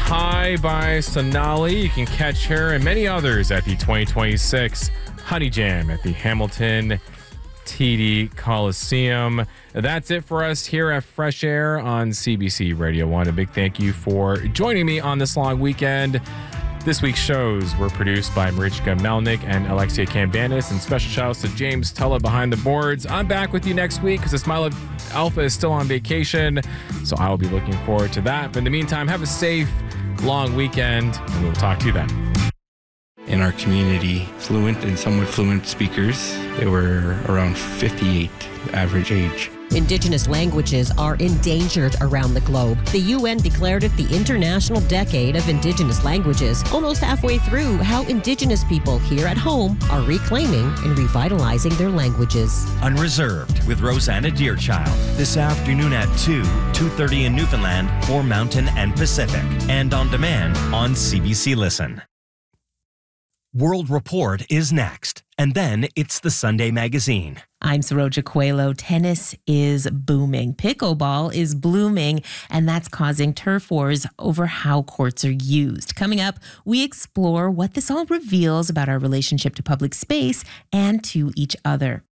High by Sonali. You can catch her and many others at the 2026 Honey Jam at the Hamilton TD Coliseum. That's it for us here at Fresh Air on CBC Radio 1. A big thank you for joining me on this long weekend. This week's shows were produced by Marichka Melnick and Alexia Cambanis, and special shouts to James Tulla behind the boards. I'm back with you next week because Ismaila Alpha is still on vacation, so I will be looking forward to that. But in the meantime, have a safe, long weekend, and we'll talk to you then. In our community, fluent and somewhat fluent speakers, they were around 58 average age. Indigenous languages are endangered around the globe. The UN declared it the International Decade of Indigenous Languages. Almost halfway through, how Indigenous people here at home are reclaiming and revitalizing their languages. Unreserved with Rosanna Deerchild this afternoon at 2:30 in Newfoundland for Mountain and Pacific, and on demand on CBC Listen. World Report is next, and then it's the Sunday Magazine. I'm Saroja Coelho. Tennis is booming. Pickleball is blooming, and that's causing turf wars over how courts are used. Coming up, we explore what this all reveals about our relationship to public space and to each other.